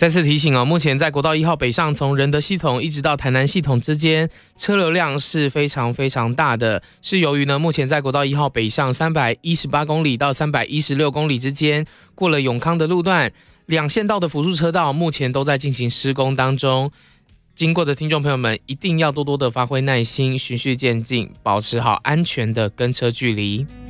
再次提醒目前在国道1号北上从仁德系统一直到台南系统之间，车流量是非常非常大的，是由于呢目前在国道1号北上318公里到316公里之间，过了永康的路段，两线道的辅助车道目前都在进行施工当中。经过的听众朋友们一定要多多的发挥耐心，循序渐进，保持好安全的跟车距离。